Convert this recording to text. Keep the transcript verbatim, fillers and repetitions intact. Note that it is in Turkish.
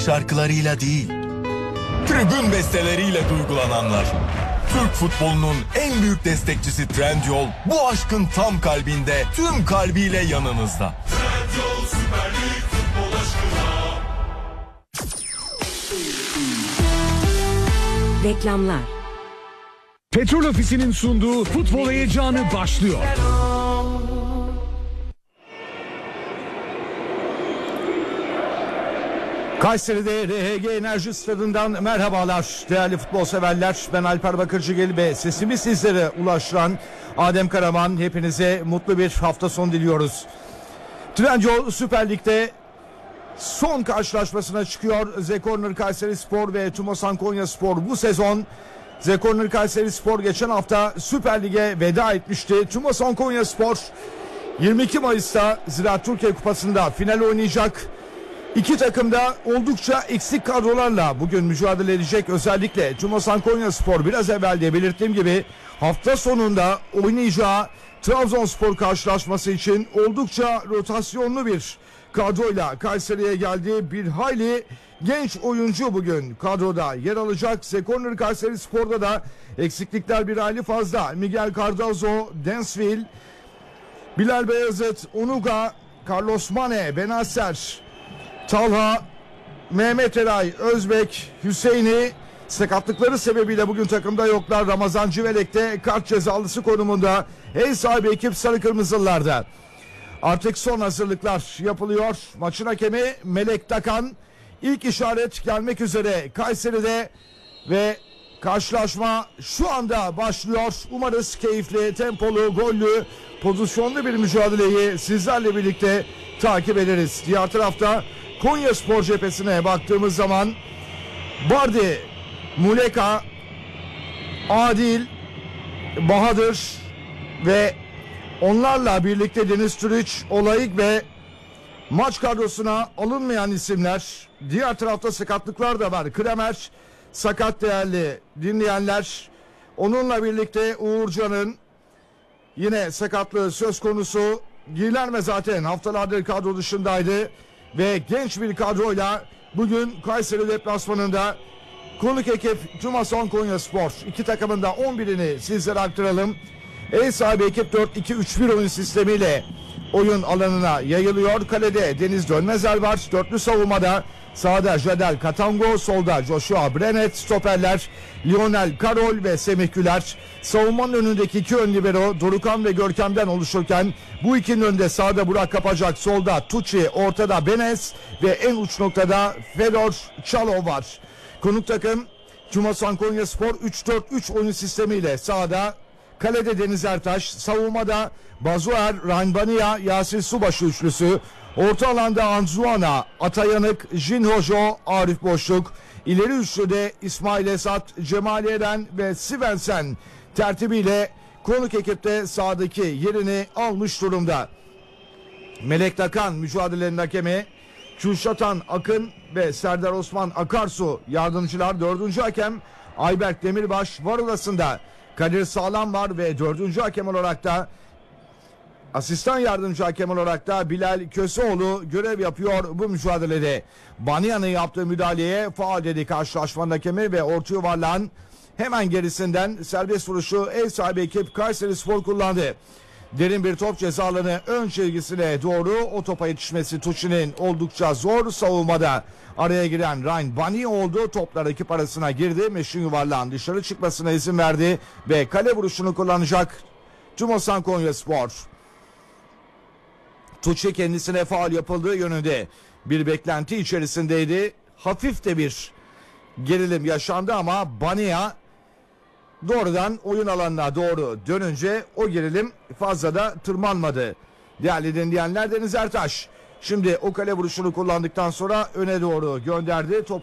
şarkılarıyla değil, tribün besteleriyle duygulananlar. Türk futbolunun en büyük destekçisi Trendyol bu aşkın tam kalbinde, tüm kalbiyle yanınızda. Trendyol Süper Lig futbol aşkına. Reklamlar. Petrol Ofisi'nin sunduğu futbol heyecanı başlıyor. Kayseri'de R H G Enerji Stadı'ndan merhabalar değerli futbol severler. Ben Alper Bakırcıgil ve sesimi sizlere ulaştıran Adem Karaman. Hepinize mutlu bir hafta sonu diliyoruz. Trendyol Süper Lig'de son karşılaşmasına çıkıyor. Zekorner Kayserispor ve Tumosan Konyaspor bu sezon. Zekorner Kayserispor geçen hafta Süper Lig'e veda etmişti. Tumosan Konyaspor yirmi iki Mayıs'ta Ziraat Türkiye Kupası'nda final oynayacak. İki takım da oldukça eksik kadrolarla bugün mücadele edecek. Özellikle Tumosan Konyaspor biraz evvel de belirttiğim gibi hafta sonunda oynayacağı Trabzonspor karşılaşması için oldukça rotasyonlu bir kadroyla Kayseri'ye geldi. Bir hayli genç oyuncu bugün kadroda yer alacak. Zekorner Kayserispor'da da eksiklikler bir hayli fazla. Miguel Cardozo, Densville, Bilal Beyazıt, Onuga, Carlos Mane, Benacer, Talha, Mehmet Eray, Özbek, Hüseyin'i sakatlıkları sebebiyle bugün takımda yoklar. Ramazan Civelek de kart cezalısı konumunda. Ev sahibi ekip Sarı Kırmızılılarda. Artık son hazırlıklar yapılıyor. Maçın hakemi Melek Takan. İlk işaret gelmek üzere Kayseri'de ve karşılaşma şu anda başlıyor. Umarız keyifli, tempolu, gollü, pozisyonlu bir mücadeleyi sizlerle birlikte takip ederiz. Diğer tarafta Konyaspor cephesine baktığımız zaman Bardi, Muleka, Adil, Bahadır ve onlarla birlikte Deniz Türüç, Olayık ve maç kadrosuna alınmayan isimler. Diğer tarafta sakatlıklar da var. Kremer sakat değerli dinleyenler. Onunla birlikte Uğurcan'ın yine sakatlığı söz konusu. Gilerme zaten haftalardır kadro dışındaydı. Ve genç bir kadroyla bugün Kayseri deplasmanında konuk ekip Tumosan Konyaspor. İki takımın da on birini sizlere aktaralım. Ev sahibi ekip dört iki üç bir oyun sistemiyle oyun alanına yayılıyor. Kalede Deniz Dönmezer var. Dörtlü savunmada sağda Jadel Katango, solda Joshua Brenet, stoperler Lionel Karol ve Semih Güler. Savunmanın önündeki iki ön libero Dorukan ve Görkem'den oluşurken bu ikinin önünde sağda Burak Kapacak, solda Tucci, ortada Benes ve en uç noktada Fedor Çalov var. Konuk takım Tumosan Konyaspor üç dört üç oyun sistemiyle sağda. Kalede Deniz Ertaş, savunmada Bazuer, Ranbania, Yasir Subaşı üçlüsü. Orta alanda Anzuana, Atayanık, Jinhojo, Arif Boşluk. İleri üçlüde İsmail Esat, Cemal Eren ve Sivensen tertibiyle konuk ekipte sahadaki yerini almış durumda. Melek Takan mücadelenin hakemi. Kürşatan Akın ve Serdar Osman Akarsu yardımcılar. Dördüncü hakem Ayberk Demirbaş var odasında. Kadir Sağlam var ve dördüncü hakem olarak da asistan yardımcı hakem olarak da Bilal Köseoğlu görev yapıyor bu mücadelede. Bania'nın yaptığı müdahaleye faul dedi karşılaşmanın hakemi ve orta yuvarlağın hemen gerisinden serbest vuruşu ev sahibi ekip Kayserispor kullandı. Derin bir top ceza alanı ön çizgisine doğru o topa yetişmesi Tucci'nin oldukça zor. Savunmada araya giren Ryan Bani oldu. Toplar ekip arasına girdi. Meşin yuvarlağın dışarı çıkmasına izin verdi ve kale vuruşunu kullanacak Tumosan Konyaspor. Tucci kendisine faul yapıldığı yönünde bir beklenti içerisindeydi. Hafif de bir gerilim yaşandı ama Bania doğrudan oyun alanına doğru dönünce o gerilim fazla da tırmanmadı. Değerli dinleyenler, Deniz Ertaş şimdi o kale vuruşunu kullandıktan sonra öne doğru gönderdi. Top